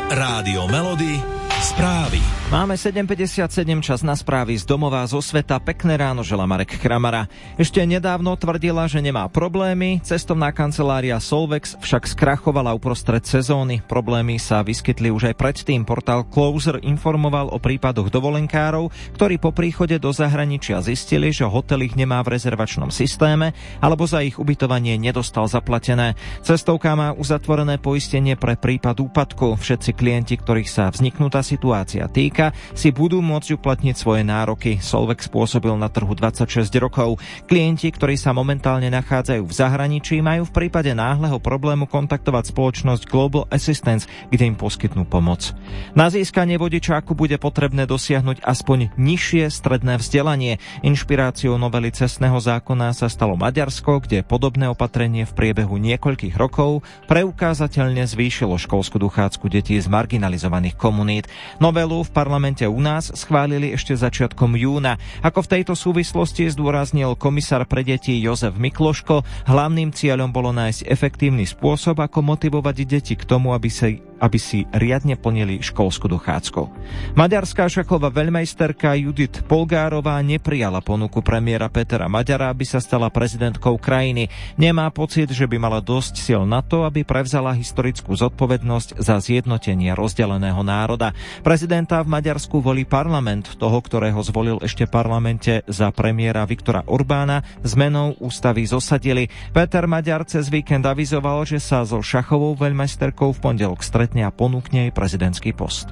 Rádio Melody, správy. Máme 7:57, čas na správy z domova, zo sveta. Pekné ráno želá Marek Kramara. Ešte nedávno tvrdila, že nemá problémy. Cestovná kancelária Solvex však skrachovala uprostred sezóny. Problémy sa vyskytli už aj predtým. Portál Closer informoval o prípadoch dovolenkárov, ktorí po príchode do zahraničia zistili, že hotel ich nemá v rezervačnom systéme alebo za ich ubytovanie nedostal zaplatené. Cestovka má uzatvorené poistenie pre prípad úpadku. Všetci klienti, ktorých sa vzniknutá situácia týka, si budú môcť uplatniť svoje nároky. Solvex pôsobil na trhu 26 rokov. Klienti, ktorí sa momentálne nachádzajú v zahraničí, majú v prípade náhleho problému kontaktovať spoločnosť Global Assistance, kde im poskytnú pomoc. Na získanie vodičáku bude potrebné dosiahnuť aspoň nižšie stredné vzdelanie. Inšpiráciou novely cestného zákona sa stalo Maďarsko, kde podobné opatrenie v priebehu niekoľkých rokov preukázateľne zvýšilo školskú dochádzku detí z marginalizovaných komunít. Novelu v parlamente u nás schválili ešte začiatkom júna. Ako v tejto súvislosti zdôraznil komisár pre deti Jozef Mikloško, hlavným cieľom bolo nájsť efektívny spôsob, ako motivovať deti k tomu, aby si riadne plnili školskú dochádzku. Maďarská šachová veľmajsterka Judith Polgárová neprijala ponuku premiéra Petera Maďara, aby sa stala prezidentkou krajiny. Nemá pocit, že by mala dosť sil na to, aby prevzala historickú zodpovednosť za zjednotenie rozdeleného národa. Prezidenta v Maďarsku volí parlament, toho, ktorého zvolil ešte parlamente za premiéra Viktora Orbána, zmenou ústavy zosadili. Peter Maďar cez víkend avizoval, že sa so šachovou veľmajsterkou v pondelok stretne a ponúkne jej prezidentský post.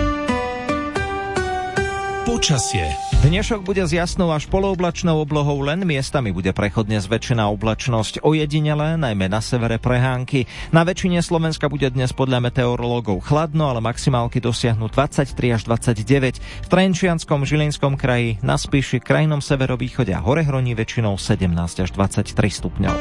Počasie. Dnešok bude s jasnou až polooblačnou oblohou, len miestami bude prechodne zväčšená oblačnosť, ojedinele, najmä na severe prehánky. Na väčšine Slovenska bude dnes podľa meteorológov chladno, ale maximálky dosiahnu 23 až 29. V Trenčianskom, Žilinskom kraji, na Spiši, krajnom severovýchode a Horehroní väčšinou 17 až 23 stupňov.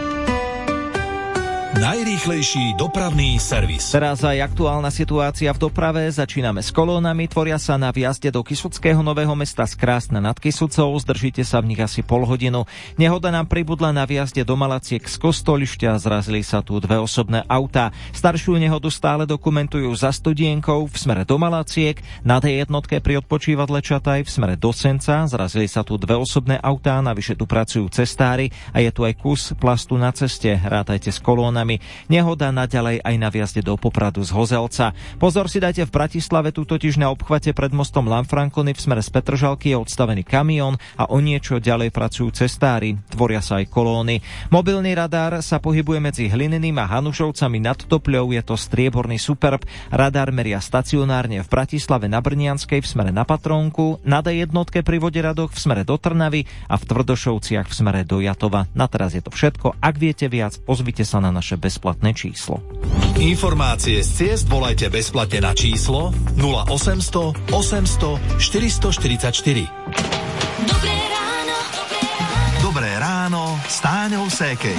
Najrýchlejší dopravný servis. Teraz aj aktuálna situácia v doprave. Začíname s kolónami. Tvoria sa na vjazde do Kysuckého Nového Mesta z Krásna nad Kysucou. Zdržíte sa v nich asi pol hodinu. Nehoda nám pribudla na vjazde do Malaciek z Kostolišťa. Zrazili sa tu dve osobné autá. Staršiu nehodu stále dokumentujú za Studienkou v smere do Malaciek. Na D1 pri odpočívadle Čataj v smere do Senca. Zrazili sa tu dve osobné autá. Navyše tu pracujú cestári a je tu aj kus plastu na ceste. Rátajte s kolónami. Nehoda naďalej aj na vjazde do Popradu z Hozelca. Pozor si dajte v Bratislave, tu totiž na obchvate pred mostom Lanfrancony v smere z Petržalky je odstavený kamión a o niečo ďalej pracujú cestári. Tvoria sa aj kolóny. Mobilný radár sa pohybuje medzi Hlinným a Hanušovcami nad Topľou, je to strieborný Superb. Radár meria stacionárne v Bratislave na Brnianskej v smere na Patrónku, na D1 pri Voderadoch v smere do Trnavy a v Tvrdošovciach v smere do Jatova. Na teraz je to všetko. Ak viete viac, pozvite sa na naše bezplatné číslo. Informácie z ciest volajte bezplatne na číslo 0800 800 444. Dobré ráno. Dobré ráno s Táňou Sékej.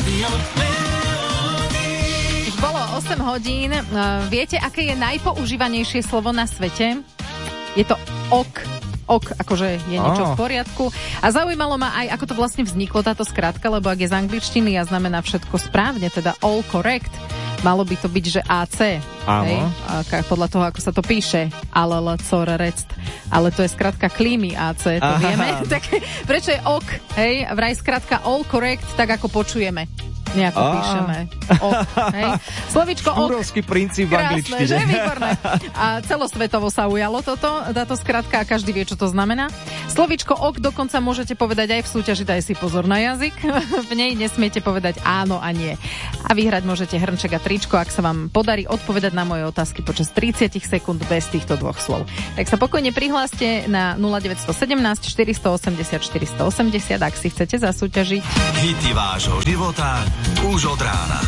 Už bolo 8 hodín. Viete, aké je najpoužívanejšie slovo na svete? Je to ok. Ok, akože je niečo v poriadku. A zaujímalo ma aj, ako to vlastne vzniklo táto skratka, lebo ak je z angličtiny a znamená všetko správne, teda all correct, malo by to byť, že AC. Hej? Podľa toho, ako sa to píše. Ale to je skratka klímy AC, to vieme. Tak prečo je ok? Hej? Vraj skratka all correct, tak ako počujeme. Nejako píšeme. Hej. Slovíčko ok. Škúrovský princíp v angličtine. Že? Výborné. A celosvetovo sa ujalo táto skratka a každý vie, čo to znamená. Slovíčko ok dokonca môžete povedať aj v súťaži, daj si pozor na jazyk. V nej nesmiete povedať áno a nie. A vyhrať môžete hrnček a tričko, ak sa vám podarí odpovedať na moje otázky počas 30 sekúnd bez týchto dvoch slov. Tak sa pokojne prihláste na 0917 480 480, ak si chcete zasúťažiť. Hity vášho života už od rána.